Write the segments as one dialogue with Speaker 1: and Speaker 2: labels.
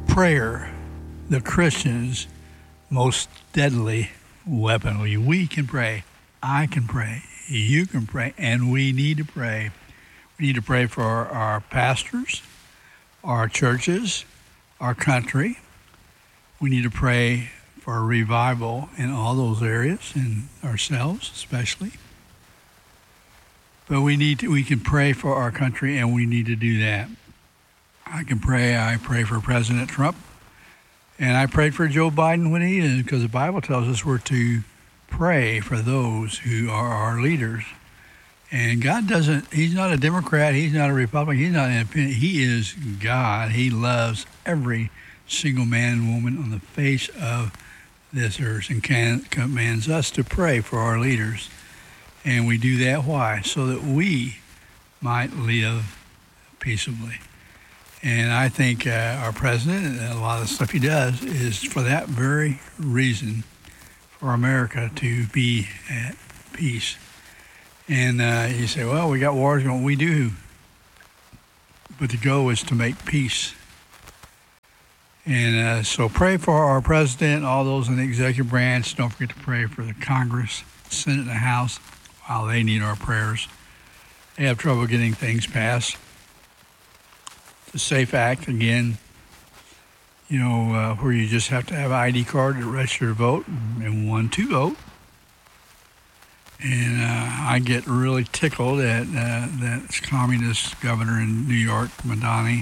Speaker 1: prayer, the Christian's most deadly weapon. We can pray. I can pray. You can pray. And we need to pray. We need to pray for our pastors, our churches, our country. We need to pray for a revival in all those areas, and ourselves especially. But we can pray for our country, and we need to do that. I pray for President Trump, and I prayed for Joe Biden when he is, because the Bible tells us we're to pray for those who are our leaders. And God he's not a Democrat, he's not a Republican, he's not independent, he is God. He loves every single man and woman on the face of this earth and commands us to pray for our leaders. And we do that, why? So that we might live peaceably. And I think our president, and a lot of the stuff he does, is for that very reason, for America to be at peace. And you say, well, we got wars going. We do. But the goal is to make peace. And so pray for our president, all those in the executive branch. Don't forget to pray for the Congress, Senate, and the House. Wow, they need our prayers. They have trouble getting things passed. The SAFE Act, again, where you just have to have an ID card to register to vote and one to vote. And I get really tickled at that communist governor in New York, Madani,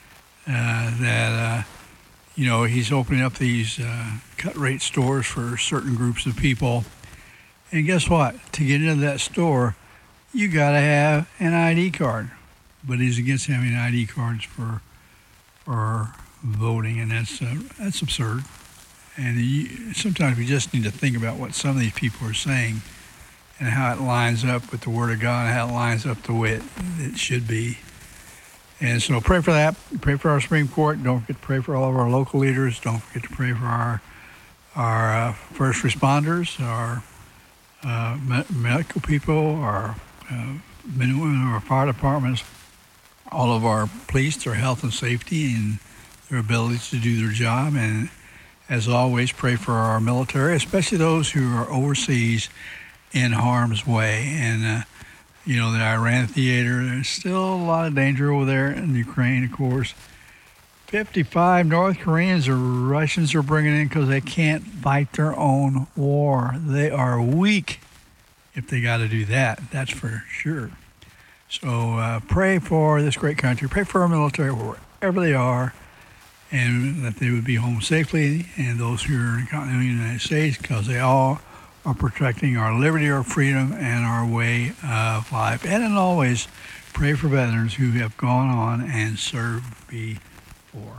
Speaker 1: he's opening up these cut-rate stores for certain groups of people. And guess what? To get into that store, you got to have an ID card. But he's against having ID cards for voting, and that's absurd. And sometimes we just need to think about what some of these people are saying and how it lines up with the Word of God and how it lines up the way it should be. And so pray for that. Pray for our Supreme Court. Don't forget to pray for all of our local leaders. Don't forget to pray for our first responders, our medical people, our men and women of our fire departments, all of our police, their health and safety and their ability to do their job. And as always, pray for our military, especially those who are overseas in harm's way. And, the Iran theater, there's still a lot of danger over there in Ukraine, of course. 55 North Koreans or Russians are bringing in because they can't fight their own war. They are weak if they got to do that. That's for sure. So pray for this great country. Pray for our military wherever they are, and that they would be home safely, and those who are in the continental United States, because they all are protecting our liberty, our freedom, and our way of life. And as always, pray for veterans who have gone on and served before.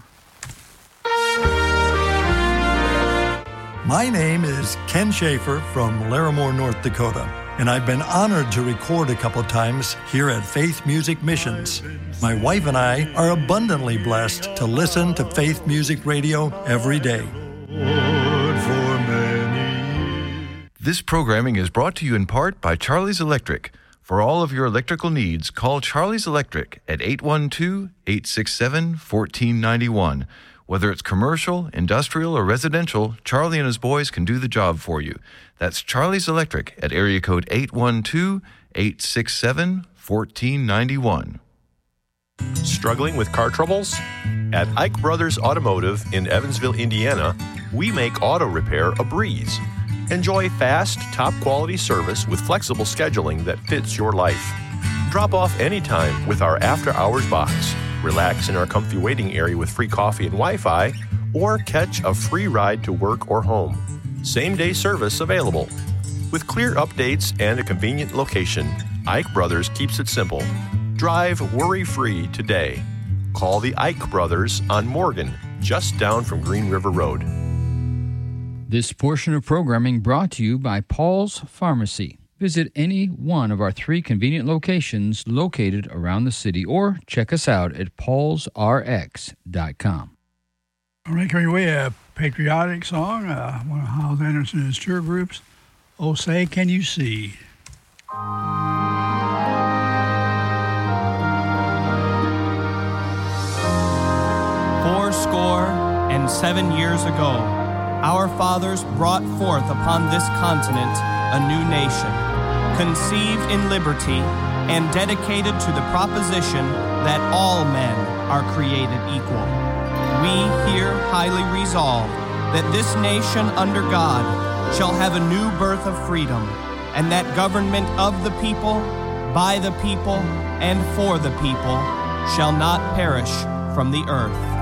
Speaker 2: My name is Ken Schaefer from Larimore, North Dakota, and I've been honored to record a couple times here at Faith Music Missions. My wife and I are abundantly blessed to listen to Faith Music Radio every day.
Speaker 3: This programming is brought to you in part by Charlie's Electric. For all of your electrical needs, call Charlie's Electric at 812-867-1491. Whether it's commercial, industrial, or residential, Charlie and his boys can do the job for you. That's Charlie's Electric at area code 812-867-1491.
Speaker 4: Struggling with car troubles? At Ike Brothers Automotive in Evansville, Indiana, we make auto repair a breeze. Enjoy fast, top-quality service with flexible scheduling that fits your life. Drop off anytime with our after-hours box. Relax in our comfy waiting area with free coffee and Wi-Fi, or catch a free ride to work or home. Same-day service available. With clear updates and a convenient location, Ike Brothers keeps it simple. Drive worry-free today. Call the Ike Brothers on Morgan, just down from Green River Road.
Speaker 5: This portion of programming brought to you by Paul's Pharmacy. Visit any one of our 3 convenient locations located around the city, or check us out at paulsrx.com.
Speaker 1: All right, coming away, a patriotic song, one of Hyles Anderson's tour groups, Oh Say Can You See?
Speaker 6: Fourscore 7 years ago, our fathers brought forth upon this continent a new nation, conceived in liberty and dedicated to the proposition that all men are created equal. We here highly resolve that this nation under God shall have a new birth of freedom, and that government of the people, by the people, and for the people shall not perish from the earth.